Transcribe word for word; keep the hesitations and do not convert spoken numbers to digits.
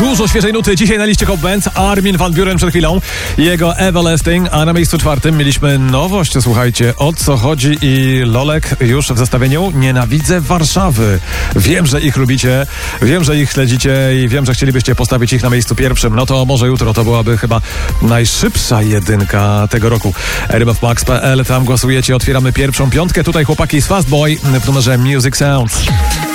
Dużo świeżej nuty dzisiaj na liście Top Bands. Armin van Buuren przed chwilą, jego Everlasting, a na miejscu czwartym mieliśmy nowość. Słuchajcie, o co chodzi i Lolek już w zestawieniu. Nienawidzę Warszawy. Wiem, że ich lubicie, wiem, że ich śledzicie i wiem, że chcielibyście postawić ich na miejscu pierwszym. No to może jutro to byłaby chyba najszybsza jedynka tego roku. r m f max kropka p l, tam głosujecie. Otwieramy pierwszą piątkę. Tutaj chłopaki z Fastboy w numerze Music Sounds.